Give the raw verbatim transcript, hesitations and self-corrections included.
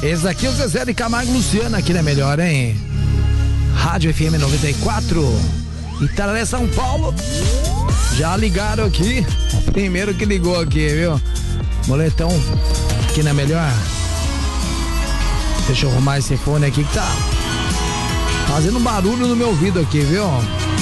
Esse aqui é o Zezé de Camargo e Luciano aqui na Melhor, hein? Rádio F M noventa e quatro, Itararé, São Paulo. Já ligaram aqui. Primeiro que ligou aqui, viu? Moletão aqui na Melhor. Deixa eu arrumar esse fone aqui que tá fazendo barulho no meu ouvido aqui, viu?